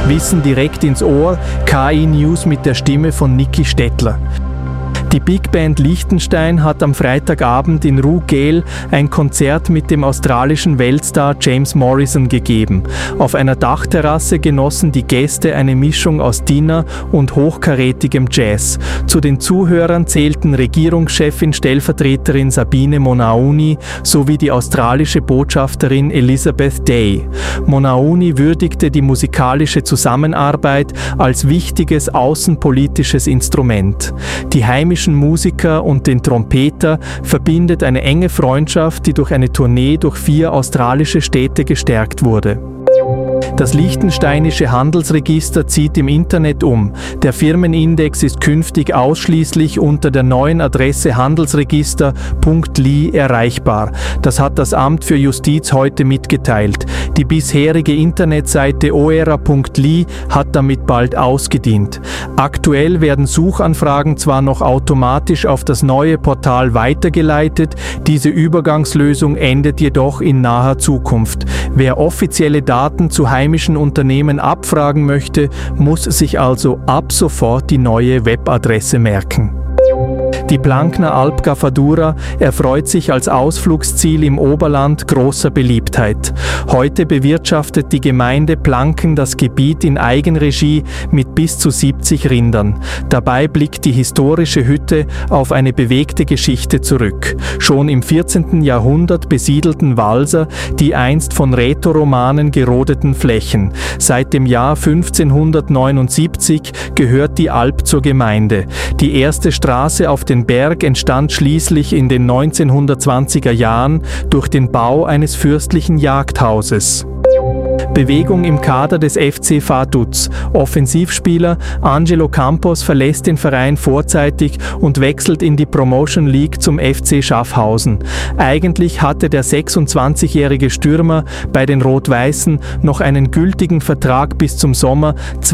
Wissen direkt ins Ohr, KI News mit der Stimme von Niki Stettler. Die Big Band Liechtenstein hat am Freitagabend in Rue Gale ein Konzert mit dem australischen Weltstar James Morrison gegeben. Auf einer Dachterrasse genossen die Gäste eine Mischung aus Dinner und hochkarätigem Jazz. Zu den Zuhörern zählten Regierungschefin Stellvertreterin Sabine Monauni sowie die australische Botschafterin Elizabeth Day. Monauni würdigte die musikalische Zusammenarbeit als wichtiges außenpolitisches Instrument. Die heimischen Musiker und den Trompeter verbindet eine enge Freundschaft, die durch eine Tournee durch 4 australische Städte gestärkt wurde. Das Liechtensteinische Handelsregister zieht im Internet um. Der Firmenindex ist künftig ausschließlich unter der neuen Adresse handelsregister.li erreichbar. Das hat das Amt für Justiz heute mitgeteilt. Die bisherige Internetseite oera.li hat damit bald ausgedient. Aktuell werden Suchanfragen zwar noch automatisch auf das neue Portal weitergeleitet, diese Übergangslösung endet jedoch in naher Zukunft. Wer offizielle Daten zu heimischen Unternehmen abfragen möchte, muss sich also ab sofort die neue Webadresse merken. Die Plankner Alp Gafadura erfreut sich als Ausflugsziel im Oberland großer Beliebtheit. Heute bewirtschaftet die Gemeinde Planken das Gebiet in Eigenregie mit bis zu 70 Rindern. Dabei blickt die historische Hütte auf eine bewegte Geschichte zurück. Schon im 14. Jahrhundert besiedelten Walser die einst von Rätoromanen gerodeten Flächen. Seit dem Jahr 1579 gehört die Alp zur Gemeinde. Die erste Straße auf den Berg entstand schließlich in den 1920er Jahren durch den Bau eines fürstlichen Jagdhauses. Bewegung im Kader des FC Vaduz. Offensivspieler Angelo Campos verlässt den Verein vorzeitig und wechselt in die Promotion League zum FC Schaffhausen. Eigentlich hatte der 26-jährige Stürmer bei den Rot-Weißen noch einen gültigen Vertrag bis zum Sommer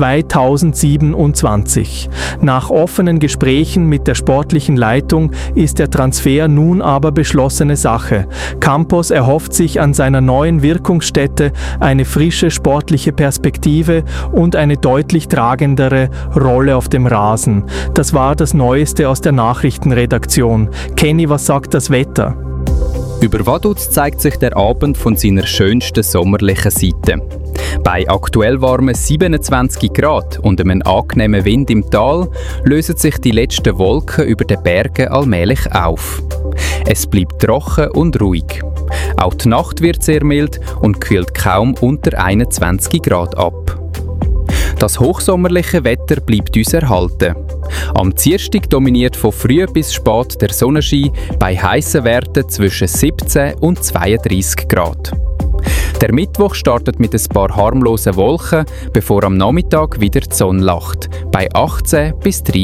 2027. Nach offenen Gesprächen mit der sportlichen Leitung ist der Transfer nun aber beschlossene Sache. Campos erhofft sich an seiner neuen Wirkungsstätte eine frische sportliche Perspektive und eine deutlich tragendere Rolle auf dem Rasen. Das war das Neueste aus der Nachrichtenredaktion. Kenny, was sagt das Wetter? Über Vaduz zeigt sich der Abend von seiner schönsten sommerlichen Seite. Bei aktuell warmen 27 Grad und einem angenehmen Wind im Tal lösen sich die letzten Wolken über den Bergen allmählich auf. Es bleibt trocken und ruhig. Auch die Nacht wird sehr mild und kühlt kaum unter 21 Grad ab. Das hochsommerliche Wetter bleibt uns erhalten. Am Dienstag dominiert von früh bis spät der Sonnenschein bei heissen Werten zwischen 17 und 32 Grad. Der Mittwoch startet mit ein paar harmlosen Wolken, bevor am Nachmittag wieder die Sonne lacht, bei 18 bis 30